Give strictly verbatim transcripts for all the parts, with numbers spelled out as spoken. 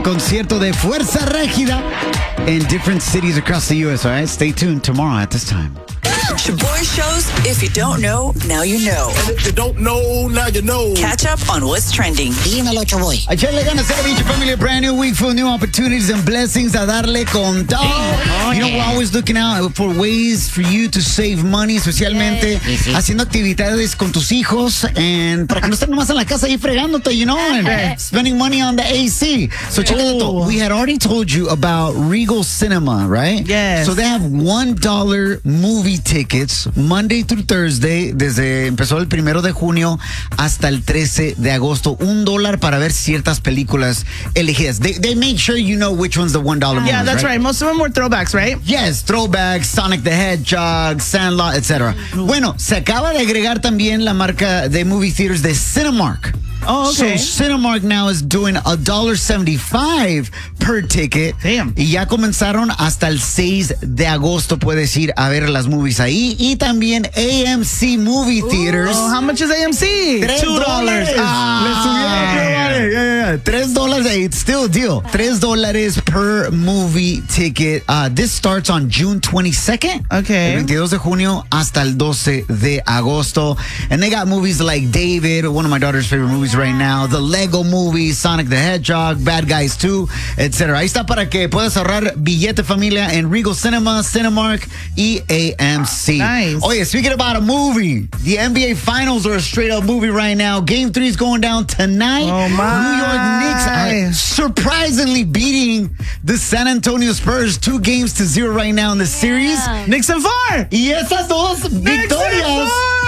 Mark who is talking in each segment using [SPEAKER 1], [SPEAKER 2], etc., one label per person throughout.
[SPEAKER 1] Concierto de Fuerza Régida in different cities across the U S, all right? Stay tuned tomorrow at this time.
[SPEAKER 2] Shaboy shows, if you don't know, now you know.
[SPEAKER 3] And if you don't know, now you know.
[SPEAKER 2] Catch up on what's trending.
[SPEAKER 4] Dímelo, Chaboy.
[SPEAKER 1] Echarle ganas a la bicha familia. Brand new week full of new opportunities and blessings. A darle con todo.
[SPEAKER 4] Oh,
[SPEAKER 1] you know,
[SPEAKER 4] yeah.
[SPEAKER 1] we're always looking out for ways for you to save money, especialmente
[SPEAKER 4] Sí, sí.
[SPEAKER 1] haciendo actividades con tus hijos and para que no estén nomás en la casa ahí fregándote, you know, and spending money on the A C. So check it out. We had already told you about Regal Cinema, right?
[SPEAKER 5] Yes.
[SPEAKER 1] So they have one dollar movie tickets Monday through Thursday, desde empezó el primero de junio hasta el trece de agosto. Un dólar para ver ciertas películas elegidas. They, they make sure you know which one's the one dollar movie.
[SPEAKER 5] Yeah, that's right?
[SPEAKER 1] right.
[SPEAKER 5] Most of them were throwbacks, right?
[SPEAKER 1] Yes, throwbacks, Sonic the Hedgehog, Sandlot, et cetera. Bueno, se acaba de agregar también la marca de movie theaters de Cinemark.
[SPEAKER 5] Oh, okay.
[SPEAKER 1] So Cinemark now is doing a dollar seventy-five per ticket.
[SPEAKER 5] Damn.
[SPEAKER 1] Y ya comenzaron hasta el seis de agosto. Puedes ir a ver las movies ahí. Y también A M C Movie Theaters.
[SPEAKER 5] Oh, how much is A M C?
[SPEAKER 1] Tres
[SPEAKER 5] Two
[SPEAKER 1] dólares.
[SPEAKER 5] Ah.
[SPEAKER 1] Le subieron, vale. Yeah, yeah, yeah. Tres dólares. It's still a deal. Tres dólares per movie ticket. Uh, this starts on June twenty-second.
[SPEAKER 5] Okay.
[SPEAKER 1] El veintidós de junio hasta el doce de agosto. And they got movies like David, one of my daughter's favorite movies right now, the Lego movie, Sonic the Hedgehog, Bad Guys two, et cetera. Ahí está para que puedas ahorrar billete familia en Regal Cinema, Cinemark y A M C.
[SPEAKER 5] Nice.
[SPEAKER 1] Oh yeah, speaking about a movie, the N B A Finals are a straight up movie right now. Game three is going down tonight.
[SPEAKER 5] Oh my.
[SPEAKER 1] New York Knicks are surprisingly beating the San Antonio Spurs two games to zero right now in the series.
[SPEAKER 5] Knicks and four.
[SPEAKER 1] Y esas dos victorias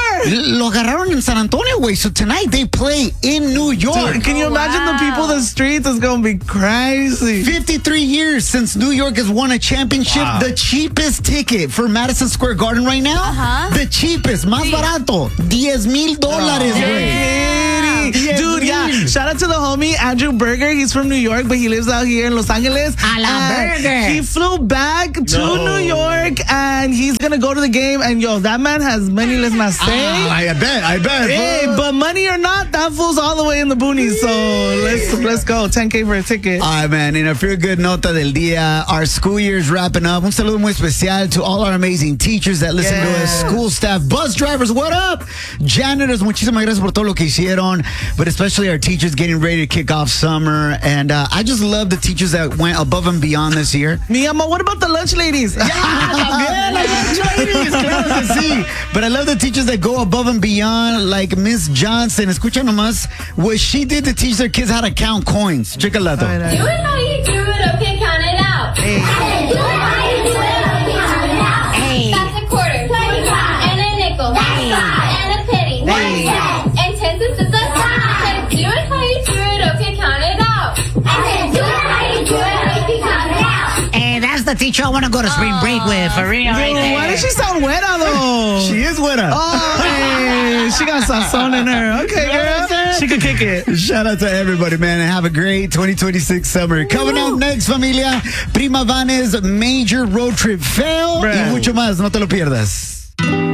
[SPEAKER 1] lo agarraron en San Antonio, güey. So tonight they play in New York.
[SPEAKER 5] Dude, can you
[SPEAKER 4] Oh,
[SPEAKER 5] imagine
[SPEAKER 4] wow.
[SPEAKER 5] the people in the streets? It's going to be crazy.
[SPEAKER 1] fifty-three years since New York has won a championship.
[SPEAKER 5] Wow.
[SPEAKER 1] The cheapest ticket for Madison Square Garden right now,
[SPEAKER 4] Uh-huh.
[SPEAKER 1] the cheapest, más barato, diez mil dólares, güey.
[SPEAKER 5] Katie. Dude, yeah. Shout out to the homie Andrew Berger. He's from New York, but he lives out here in Los Angeles.
[SPEAKER 4] A la
[SPEAKER 5] And
[SPEAKER 4] Berger.
[SPEAKER 5] He flew back to
[SPEAKER 3] No.
[SPEAKER 5] New York, and he's gonna go to the game. And yo, that man has money. Let's not say.
[SPEAKER 1] Ah, I bet, I bet.
[SPEAKER 5] Hey, but money or not, that fool's all the way in the boonies. So let's let's go. ten K for a ticket.
[SPEAKER 1] All right, man. In a feel good nota del día, our school year is wrapping up. Un saludo muy especial to all our amazing teachers that listen to us,
[SPEAKER 5] Yeah.
[SPEAKER 1] school staff, bus drivers, what up? Janitors, muchísimas gracias por todo lo que hicieron, but especially our teachers getting ready to kick off summer. And uh, I just love the teachers that went above and beyond this year.
[SPEAKER 5] Mi amor, what about the lunch ladies?
[SPEAKER 1] También, las lunch ladies, claro que sí. But I love the teachers that go above and beyond, like Miss Johnson. Escucha nomás what she did to teach their kids how to count coins. Check it out.
[SPEAKER 6] Do it how you do it, okay, count it out.
[SPEAKER 5] Hey.
[SPEAKER 6] Do it how you do it, okay, count it out.
[SPEAKER 4] Hey.
[SPEAKER 6] That's a quarter, twenty-five, and a nickel,
[SPEAKER 4] Hey.
[SPEAKER 6] and a penny,
[SPEAKER 5] Hey.
[SPEAKER 6] and ten cents is a dime. Do it how you do it, okay, count it out. Do it how you do it, okay, count it out.
[SPEAKER 4] Hey, that's the teacher I want to go to spring break with, for real, right
[SPEAKER 5] Dude,
[SPEAKER 4] there.
[SPEAKER 5] why does she sound weta though?
[SPEAKER 1] She is with us.
[SPEAKER 5] Oh, hey, she got sazon in her. Okay, girl. She could kick it.
[SPEAKER 1] Shout out to everybody, man, and have a great twenty twenty-six summer. Coming up next, familia, Prima Vanes major road trip fail
[SPEAKER 5] Bruh.
[SPEAKER 1] y mucho más. No te lo pierdas.